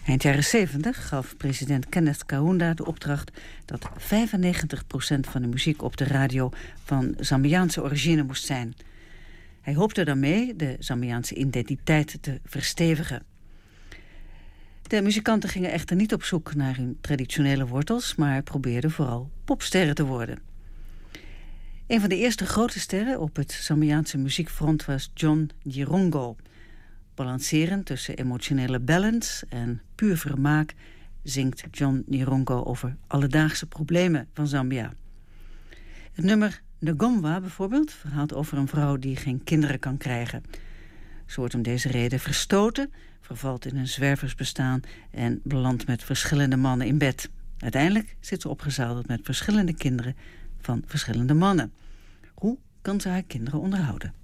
Eind jaren 70 gaf president Kenneth Kaunda de opdracht dat 95% van de muziek op de radio van Zambiaanse origine moest zijn. Hij hoopte daarmee de Zambiaanse identiteit te verstevigen. De muzikanten gingen echter niet op zoek naar hun traditionele wortels, maar probeerden vooral popsterren te worden. Een van de eerste grote sterren op het Zambiaanse muziekfront was John Nyirongo. Balancerend tussen emotionele ballads en puur vermaak zingt John Nyirongo over alledaagse problemen van Zambia. Het nummer Ngomba bijvoorbeeld verhaalt over een vrouw die geen kinderen kan krijgen. Ze wordt om deze reden verstoten, vervalt in een zwerversbestaan en belandt met verschillende mannen in bed. Uiteindelijk zit ze opgezadeld met verschillende kinderen van verschillende mannen. Hoe kan ze haar kinderen onderhouden?